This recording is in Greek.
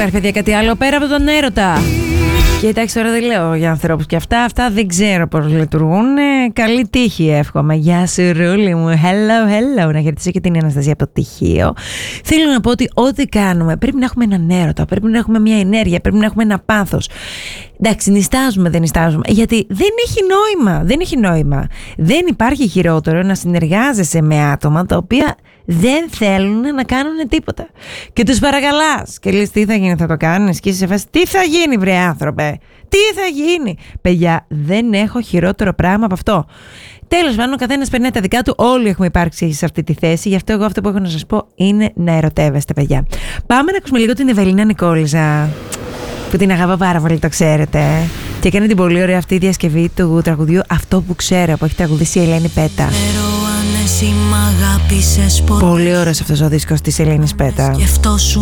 υπάρχει, παιδιά, κάτι άλλο πέρα από τον έρωτα? Και εντάξει, τώρα δεν λέω για ανθρώπους και αυτά δεν ξέρω πώς λειτουργούν. Καλή τύχη εύχομαι. Γεια σου Ρούλη μου, hello. Να χαιρετήσω και την Αναστασία από το πτυχίο. Θέλω να πω ότι ό,τι κάνουμε πρέπει να έχουμε έναν έρωτα, πρέπει να έχουμε μια ενέργεια, πρέπει να έχουμε ένα πάθος. Εντάξει, νιστάζουμε, δεν νιστάζουμε, γιατί δεν έχει νόημα. Δεν υπάρχει χειρότερο να συνεργάζεσαι με άτομα τα οποία δεν θέλουν να κάνουν τίποτα. Και τους παρακαλάς και λες τι θα γίνει, θα το κάνεις? Και είσαι σε φάση, τι θα γίνει βρε άνθρωπε, τι θα γίνει? Παιδιά, δεν έχω χειρότερο πράγμα από αυτό. Τέλος πάντων, ο καθένας περνάει τα δικά του. Όλοι έχουμε υπάρξει σε αυτή τη θέση. Γι' αυτό εγώ αυτό που έχω να σας πω είναι να ερωτεύεστε, παιδιά. Πάμε να ακούσουμε λίγο την Ευελίνα Νικόλιζα, που την αγαπώ πάρα πολύ, το ξέρετε. Και έκανε την πολύ ωραία αυτή διασκευή του τραγουδιού Αυτό που ξέρω, που έχει τραγουδήσει η Ελένη Πέτα. Πολύ ωραίος αυτός ο δίσκος της Ελένης Πέτα.